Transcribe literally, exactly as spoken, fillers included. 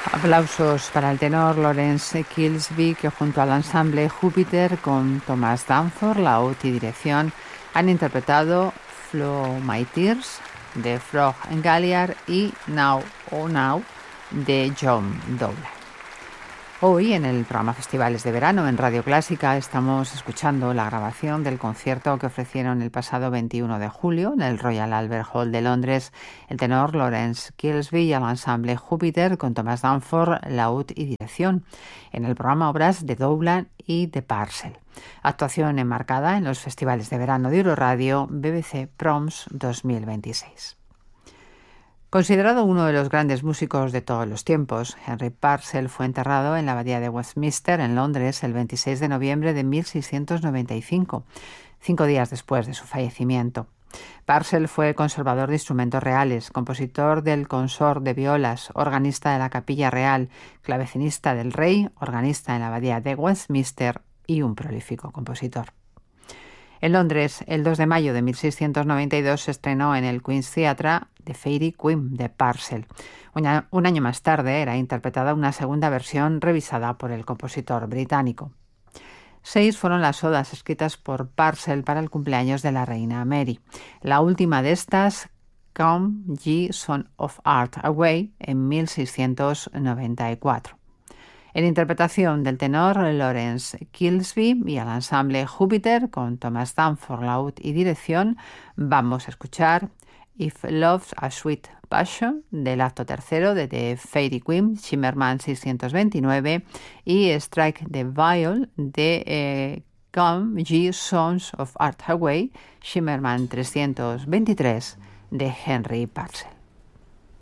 Aplausos para el tenor Lawrence Kilsby, que junto al ensamble Júpiter con Thomas Danforth, laúd y dirección, han interpretado Flow My Tears de Frog and Galliard y Now Oh Now de John Dowland. Hoy, en el programa Festivales de Verano en Radio Clásica, estamos escuchando la grabación del concierto que ofrecieron el pasado veintiuno de julio en el Royal Albert Hall de Londres el tenor Lawrence Kilsby y el ensamble Júpiter con Thomas Danforth, laúd y dirección. En el programa obras de Dowland y de Purcell. Actuación enmarcada en los Festivales de Verano de Euroradio B B C Proms dos mil veintiséis. Considerado uno de los grandes músicos de todos los tiempos, Henry Purcell fue enterrado en la abadía de Westminster, en Londres, el veintiséis de noviembre de mil seiscientos noventa y cinco, cinco días después de su fallecimiento. Purcell fue conservador de instrumentos reales, compositor del consort de violas, organista de la Capilla Real, clavecinista del Rey, organista en la abadía de Westminster y un prolífico compositor. En Londres, el dos de mayo de mil seiscientos noventa y dos se estrenó en el Queen's Theatre The Fairy Queen de Purcell. Un, un año más tarde era interpretada una segunda versión revisada por el compositor británico. Seis fueron las odas escritas por Purcell para el cumpleaños de la reina Mary. La última de estas, Come Ye Son of Art Away, en mil seiscientos noventa y cuatro. En interpretación del tenor Lawrence Kilsby y el ensamble Júpiter con Thomas Danforth, laúd y dirección, vamos a escuchar If Love's a Sweet Passion del acto tercero de The Fairy Queen, Zimmermann seiscientos veintinueve, y Strike the Viol de eh, Come Ye Sons of Art Away, Zimmermann trescientos veintitrés de Henry Purcell.